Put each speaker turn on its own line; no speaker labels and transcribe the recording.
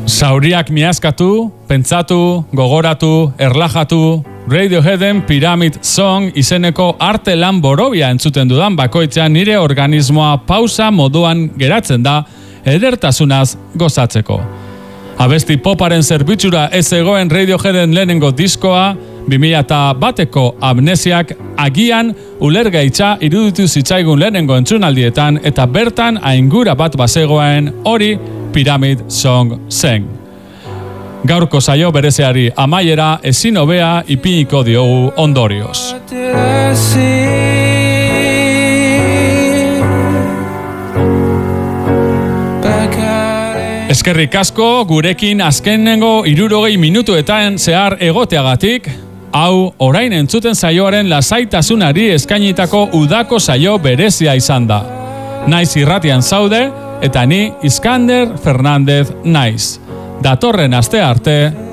Zauriak miazkatu, pentsatu, gogoratu, erlajatu, Radioheaden Pyramid Song izeneko arte lan borobia entzuten dudan bakoitzean nire organismoa pausa moduan geratzen da edertasunaz gozatzeko. Abesti poparen zerbitzura ez egoen Radioheaden lehenengo diskoa, 2001eko Amnesiak agian ulergaitza iruditu zitzaigun lehenengo entzunaldietan eta bertan aingura bat bazegoen hori Pyramid Song zen. Gaurko saio bereziari amaiera ezin hobea ipiniko diogu ondorioz. Eskerrik asko gurekin azkenengo 60 minutuetan zehar egoteagatik, hau orain entzuten saioaren lasaitasunari eskainitako udako saio berezia izan da. Naiz irratian zaude eta ni Iskander Fernandez naiz. Datorren aste arte